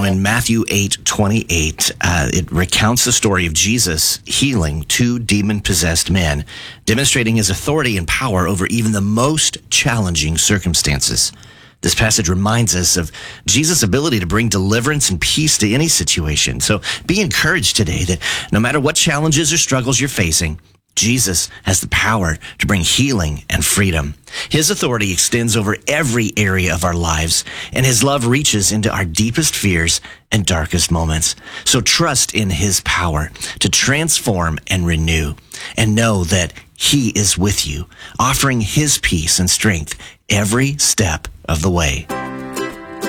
in Matthew 8:28, it recounts the story of Jesus healing two demon-possessed men, demonstrating his authority and power over even the most challenging circumstances. This passage reminds us of Jesus' ability to bring deliverance and peace to any situation. So be encouraged today that no matter what challenges or struggles you're facing, Jesus has the power to bring healing and freedom. His authority extends over every area of our lives, and his love reaches into our deepest fears and darkest moments. So trust in his power to transform and renew, and know that he is with you, offering his peace and strength every step of the way.